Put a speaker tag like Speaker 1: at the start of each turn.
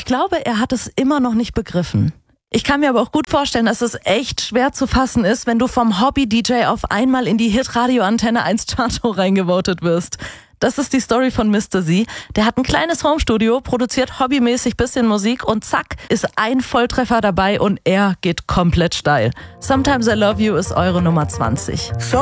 Speaker 1: Ich glaube, er hat es immer noch nicht begriffen. Ich kann mir aber auch gut vorstellen, dass es echt schwer zu fassen ist, wenn du vom Hobby-DJ auf einmal in die Hit-Radio-Antenne 1 Chartshow reingevotet wirst. Das ist die Story von Mr. Z. Der hat ein kleines Homestudio, produziert hobbymäßig bisschen Musik und zack, ist ein Volltreffer dabay und er geht komplett steil. Sometimes I Love You ist eure Nummer 20.